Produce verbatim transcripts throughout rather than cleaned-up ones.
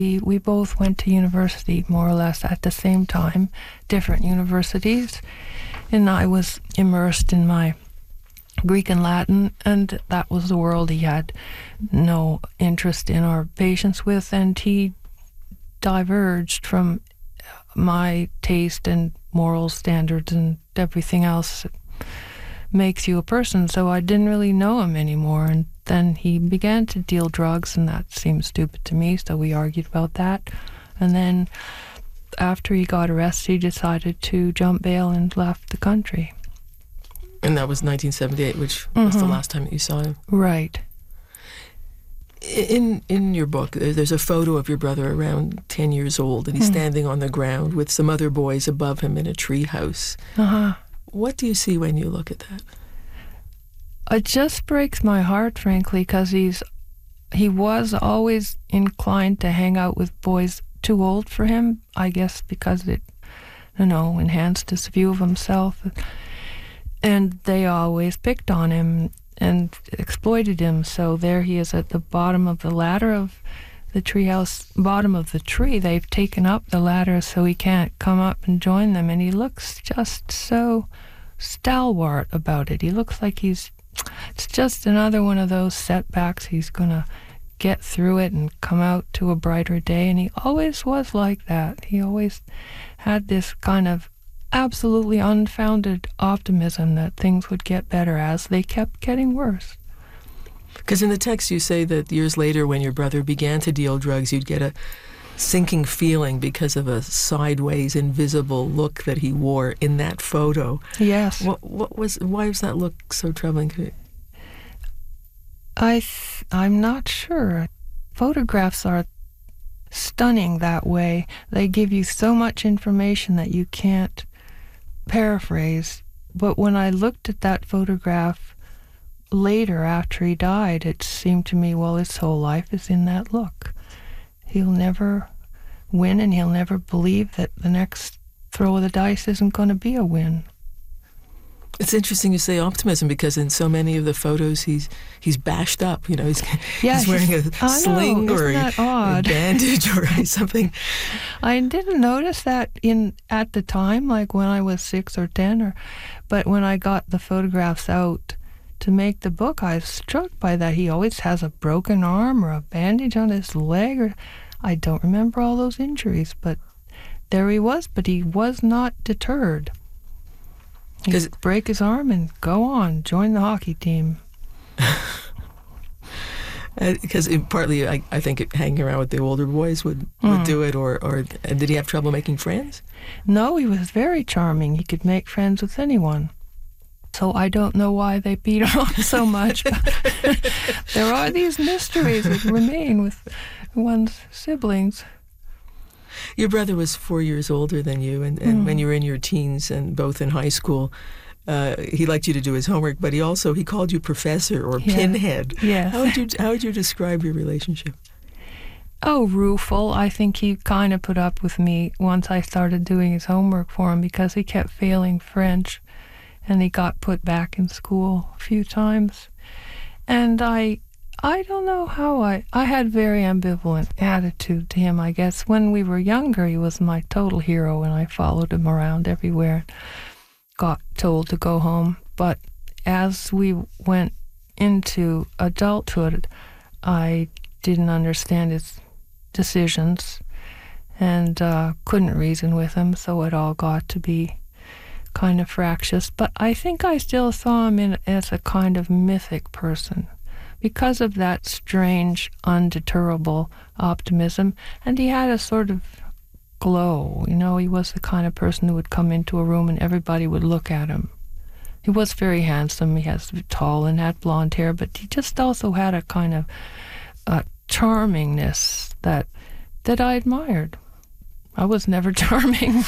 We, we both went to university more or less at the same time, different universities, and I was immersed in my Greek and Latin, and that was the world he had no interest in or patience with, and he diverged from my taste and moral standards and everything else that makes you a person, so I didn't really know him anymore. And then he began to deal drugs, and that seemed stupid to me, so we argued about that. And then after he got arrested, he decided to jump bail and left the country. And that was nineteen seventy-eight, which Mm-hmm. was the last time that you saw him. Right. In in your book, there's a photo of your brother around ten years old, and he's Mm. standing on the ground with some other boys above him in a tree house. Uh-huh. What do you see when you look at that? It just breaks my heart, frankly, because he's he was always inclined to hang out with boys too old for him, I guess because it, you know, enhanced his view of himself. And they always picked on him and exploited him. So there he is at the bottom of the ladder of the treehouse, bottom of the tree. They've taken up the ladder so he can't come up and join them. And he looks just so stalwart about it. He looks like he's, it's just another one of those setbacks. He's going to get through it and come out to a brighter day. And he always was like that. He always had this kind of absolutely unfounded optimism that things would get better as they kept getting worse. Because in the text you say that years later when your brother began to deal drugs, you'd get a sinking feeling because of a sideways, invisible look that he wore in that photo. Yes. What, what was? Why was that look so troubling to you? I th- I'm not sure. Photographs are stunning that way. They give you so much information that you can't paraphrase. But when I looked at that photograph later after he died, it seemed to me, well, his whole life is in that look. He'll never win, and he'll never believe that the next throw of the dice isn't going to be a win. It's interesting you say optimism, because in so many of the photos he's he's bashed up. You know, he's, Yeah, he's wearing a I sling know, or isn't a, that odd? a bandage or something. I didn't notice that in at the time, like when I was six or ten, or but when I got the photographs out to make the book, I was struck by that. He always has a broken arm or a bandage on his leg, or I don't remember all those injuries, but there he was. But he was not deterred. He'd break his arm and go on, join the hockey team. Because uh, partly, I, I think it, hanging around with the older boys would, would Mm. do it, or, or and did he have trouble making friends? No, he was very charming. He could make friends with anyone. So I don't know why they beat him on so much. But there are these mysteries that remain with one's siblings. Your brother was four years older than you, and, and Mm. when you were in your teens and both in high school, uh, he liked you to do his homework, but he also, he called you professor or Yeah. pinhead. Yes. How would you, how would you describe your relationship? Oh, rueful. I think he kind of put up with me once I started doing his homework for him, because he kept failing French, and he got put back in school a few times. And I I don't know how I... I had very ambivalent attitude to him, I guess. When we were younger, he was my total hero, and I followed him around everywhere. Got told to go home. But as we went into adulthood, I didn't understand his decisions and uh, couldn't reason with him, so it all got to be kind of fractious. But I think I still saw him in as a kind of mythic person, because of that strange, undeterrable optimism. And he had a sort of glow. You know, he was the kind of person who would come into a room and everybody would look at him. He was very handsome. He was tall and had blonde hair, but he just also had a kind of uh, charmingness that that I admired. I was never charming.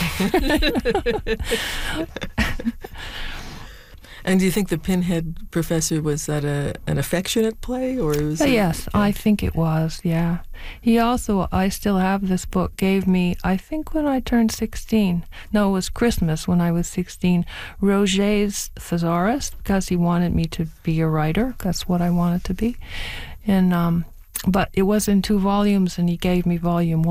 And do you think the pinhead professor, was that a, an affectionate play, or was Uh, it, yes, yeah. I think it was, yeah. He also, I still have this book, gave me, I think when I turned sixteen, no, it was Christmas when I was sixteen, Roget's Thesaurus, because he wanted me to be a writer. That's what I wanted to be. And um, but it was in two volumes, and he gave me volume one.